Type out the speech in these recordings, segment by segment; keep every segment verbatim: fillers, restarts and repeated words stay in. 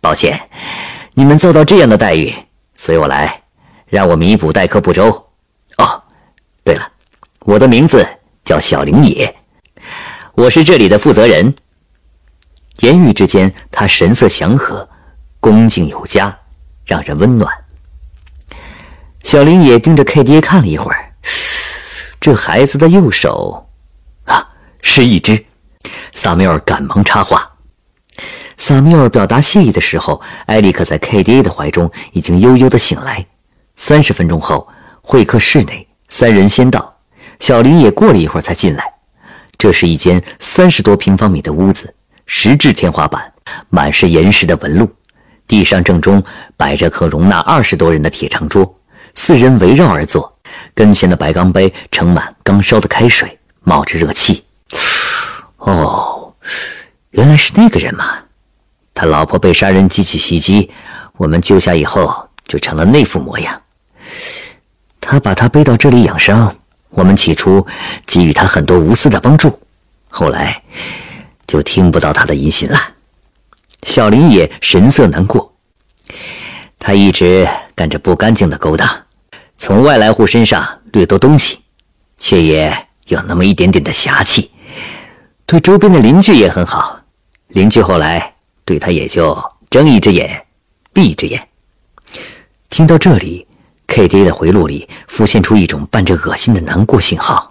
抱歉，你们遭到这样的待遇，随我来，让我弥补待客不周。哦，对了，我的名字叫小林野，我是这里的负责人。言语之间，他神色祥和，恭敬有加，让人温暖。小林野盯着 K 爹看了一会儿，这孩子的右手啊，是一只。萨缪尔赶忙插话。萨缪尔表达谢意的时候，埃里克在 K 爹的怀中已经悠悠地醒来。三十分钟后，会客室内三人先到，小林也过了一会儿才进来。这是一间三十多平方米的屋子，石质天花板，满是岩石的纹路。地上正中摆着可容纳二十多人的铁长桌，四人围绕而坐，跟前的白钢杯盛满刚烧的开水，冒着热气。哦，原来是那个人嘛！他老婆被杀人机器袭击，我们救下以后就成了那副模样。他把他背到这里养伤，我们起初给予他很多无私的帮助，后来就听不到他的音信了。小林也神色难过，他一直干着不干净的勾当，从外来户身上掠夺东西，却也有那么一点点的侠气，对周边的邻居也很好，邻居后来对他也就睁一只眼闭一只眼。听到这里， K 爹的回路里浮现出一种伴着恶心的难过信号。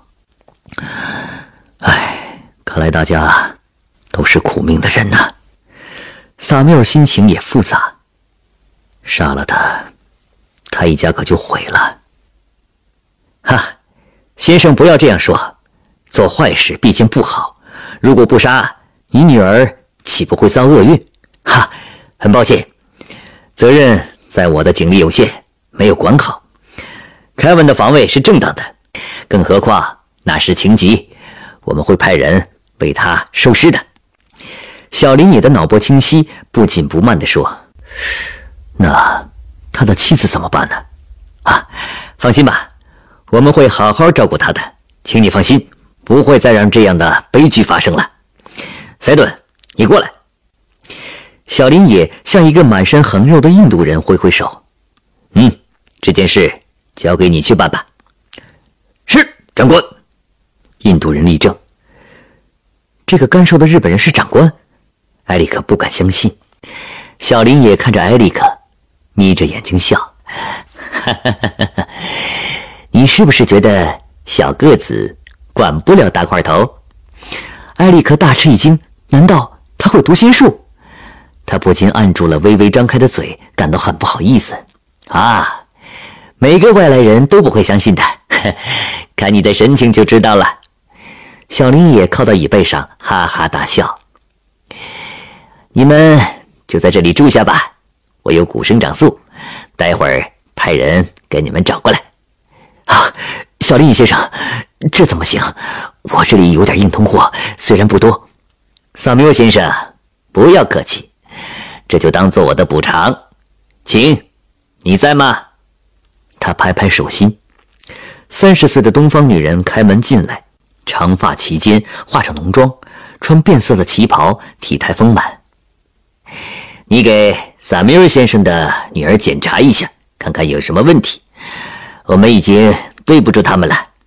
唉，看来大家都是苦命的人呐。萨缪尔心情也复杂，杀了他，他一家可就毁了。哈，先生不要这样说，做坏事毕竟不好，如果不杀，你女儿岂不会遭厄运？哈，很抱歉，责任在我的警力有限，没有管好。凯文的防卫是正当的，更何况那是情急，我们会派人为他收尸的。小林野的脑波清晰，不紧不慢地说：“那他的妻子怎么办呢？”啊，放心吧，我们会好好照顾他的，请你放心，不会再让这样的悲剧发生了。塞顿，你过来。小林野向一个满身横肉的印度人挥挥手：“嗯，这件事交给你去办吧。”是，长官。印度人立正。这个干瘦的日本人是长官？埃里克不敢相信。小林也看着埃里克，眯着眼睛笑：“哈哈哈哈，你是不是觉得小个子管不了大块头？”埃里克大吃一惊，难道他会读心术？他不禁按住了微微张开的嘴，感到很不好意思。啊，每个外来人都不会相信的，看你的神情就知道了。小林也靠到椅背上，哈哈大笑。你们就在这里住下吧，我有古生长素，待会儿派人给你们找过来。啊，小林先生，这怎么行？我这里有点硬通货，虽然不多。萨缪尔先生，不要客气，这就当做我的补偿。请，你在吗？他拍拍手心。三十岁的东方女人开门进来，长发齐肩，化上浓妆，穿变色的旗袍，体态丰满。你给萨缪尔先生的女儿检查一下，看看有什么问题。我们已经对不住他们了。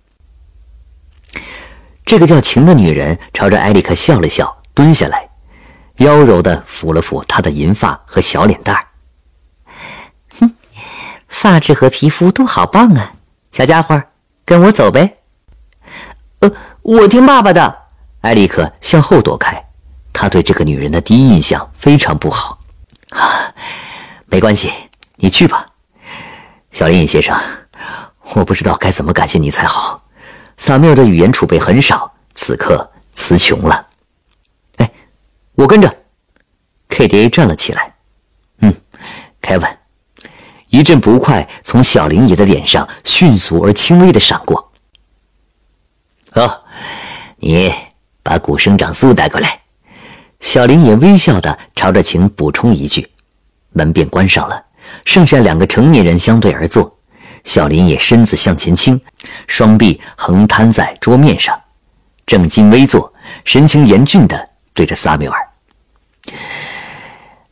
这个叫晴的女人朝着埃里克笑了笑，蹲下来，妖柔地抚了抚她的银发和小脸蛋儿。哼，发质和皮肤都好棒啊，小家伙，跟我走呗。呃，我听爸爸的。埃里克向后躲开，他对这个女人的第一印象非常不好。啊，没关系，你去吧。小林先生，我不知道该怎么感谢你才好。萨缪尔的语言储备很少，此刻词穷了。哎，我跟着。K D A 站了起来。嗯，凯文。一阵不快从小林爷的脸上迅速而轻微地闪过。哦，你把古生长素带过来。小林也微笑地朝着晴补充一句，门便关上了，剩下两个成年人相对而坐。小林也身子向前倾，双臂横摊在桌面上，正襟危坐，神情严峻地对着萨缪尔。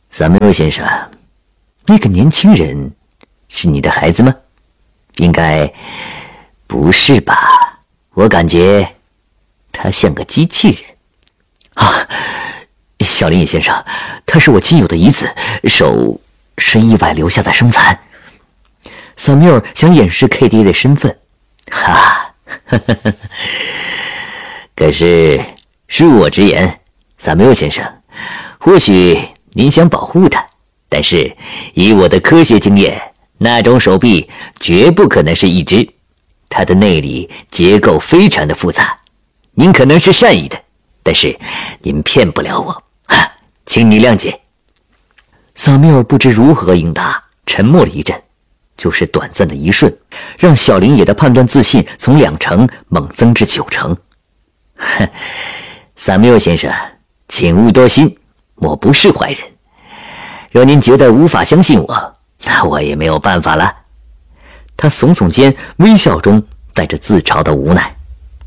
萨缪尔先生，那个年轻人是你的孩子吗？应该不是吧？我感觉他像个机器人。啊，小林野先生，他是我亲友的遗子，手是意外留下的生残。萨缪尔想掩饰 K D A 的身份。哈，呵呵呵，可是恕我直言，萨缪尔先生，或许您想保护他，但是以我的科学经验，那种手臂绝不可能是一只，它的内里结构非常的复杂。您可能是善意的，但是您骗不了我，哈，请你谅解。萨缪尔不知如何应答，沉默了一阵，就是短暂的一瞬，让小林野的判断自信从两成猛增至九成。哼，萨缪尔先生，请勿多心，我不是坏人。若您觉得无法相信我，那我也没有办法了。他耸耸肩，微笑中带着自嘲的无奈。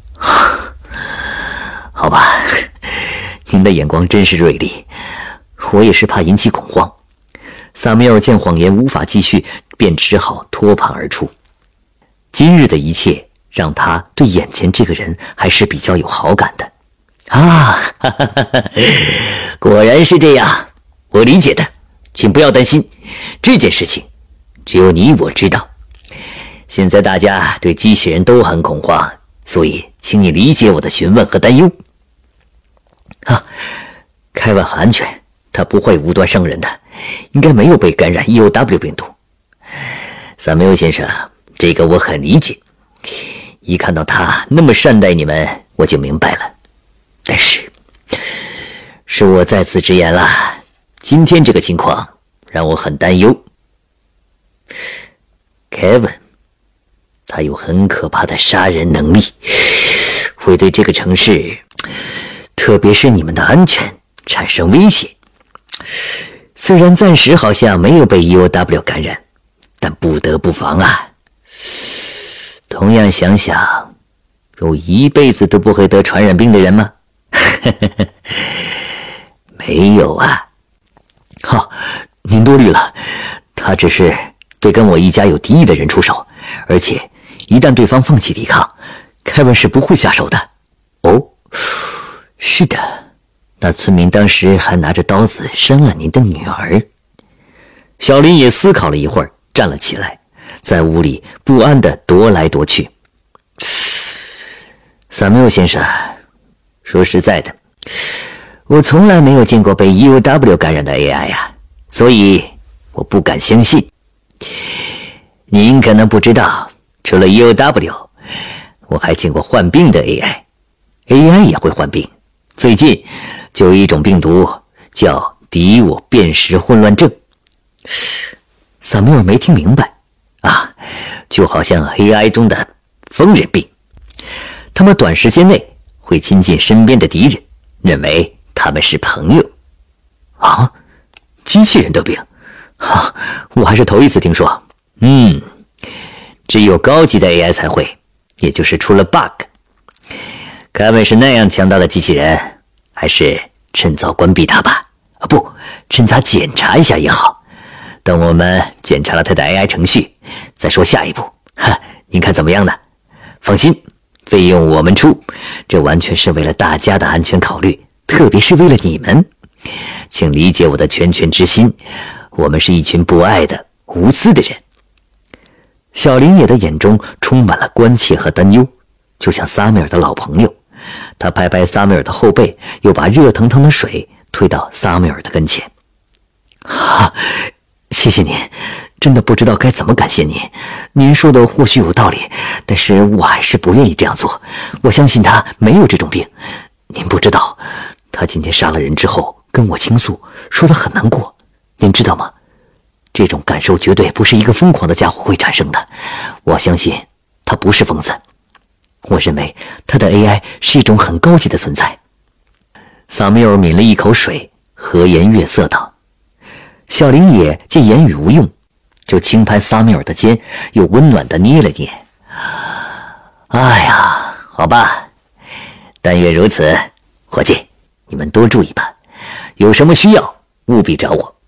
好吧，您的眼光真是锐利，我也是怕引起恐慌。萨缪尔见谎言无法继续，便只好脱盘而出。今日的一切让他对眼前这个人还是比较有好感的。啊，哈哈哈哈，果然是这样，我理解的，请不要担心，这件事情只有你我知道。现在大家对机器人都很恐慌，所以请你理解我的询问和担忧。啊，凯文很安全，他不会无端伤人的，应该没有被感染 E O W 病毒。萨缪尔先生，这个我很理解，一看到他那么善待你们，我就明白了。但是是我再次直言了，今天这个情况让我很担忧。凯文，他有很可怕的杀人能力，会对这个城市，特别是你们的安全产生威胁。虽然暂时好像没有被 E O W 感染，但不得不防啊。同样想想，有一辈子都不会得传染病的人吗？没有啊。好，您多虑了，他只是对跟我一家有敌意的人出手，而且一旦对方放弃抵抗，凯文是不会下手的。哦，是的，那村民当时还拿着刀子伤了您的女儿。小林也思考了一会儿，站了起来，在屋里不安地踱来踱去。萨缪尔先生，说实在的，我从来没有见过被 E O W 感染的 A I 呀，所以我不敢相信。您可能不知道，除了 E O W， 我还见过患病的 A I，A I 也会患病。最近就有一种病毒叫敌我辨识混乱症。萨缪尔没听明白啊，就好像 A I 中的疯人病，他们短时间内会亲近身边的敌人，认为他们是朋友。啊，机器人得病？啊，我还是头一次听说。嗯，只有高级的 A I 才会，也就是出了 bug。凯文是那样强大的机器人，还是趁早关闭它吧？啊，不，趁早检查一下也好。等我们检查了他的 A I 程序，再说下一步。哈，您看怎么样呢？放心，费用我们出，这完全是为了大家的安全考虑，特别是为了你们。请理解我的拳拳之心，我们是一群不爱的、无私的人。小林野的眼中充满了关切和担忧，就像萨缪尔的老朋友。他拍拍萨缪尔的后背，又把热腾腾的水推到萨缪尔的跟前。啊，谢谢您，真的不知道该怎么感谢您。您说的或许有道理，但是我还是不愿意这样做。我相信他没有这种病。您不知道，他今天杀了人之后跟我倾诉，说他很难过。您知道吗？这种感受绝对不是一个疯狂的家伙会产生的。我相信他不是疯子。我认为他的 A I 是一种很高级的存在。萨缪尔抿了一口水，和颜悦色道。小林野见言语无用，就轻拍萨缪尔的肩，又温暖地捏了捏。哎呀，好吧，但愿如此。伙计，你们多注意吧，有什么需要务必找我。